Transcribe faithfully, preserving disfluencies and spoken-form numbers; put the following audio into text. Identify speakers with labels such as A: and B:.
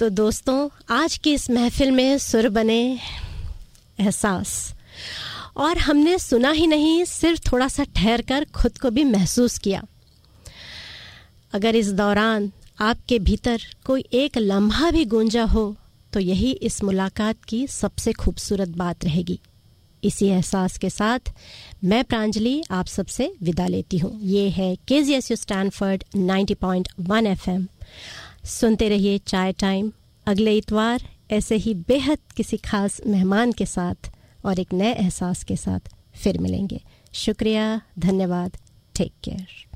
A: तो दोस्तों, आज की इस महफिल में सुर बने एहसास, और हमने सुना ही नहीं, सिर्फ थोड़ा सा ठहर कर खुद को भी महसूस किया। अगर इस दौरान आपके भीतर कोई एक लम्हा भी गूंजा हो तो यही इस मुलाकात की सबसे खूबसूरत बात रहेगी। इसी एहसास के साथ मैं प्रांजलि आप सबसे विदा लेती हूँ। ये है के G S U Stanford ninety point one F M. सुनते रहिए चाय टाइम। अगले इतवार ऐसे ही बेहद किसी खास मेहमान के साथ और एक नए एहसास के साथ फिर मिलेंगे। शुक्रिया, धन्यवाद, टेक केयर।